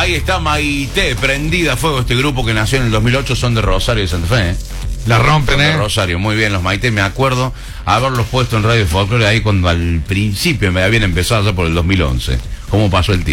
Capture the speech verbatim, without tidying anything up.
Ahí está Maite, prendida a fuego este grupo que nació en el dos mil ocho, son de Rosario de Santa Fe, ¿eh? La rompen, Son de ¿eh? Rosario, muy bien los Maite, me acuerdo haberlos puesto en Radio Folklore ahí cuando al principio me habían empezado ya por el dos mil once. ¿Cómo pasó el tiempo?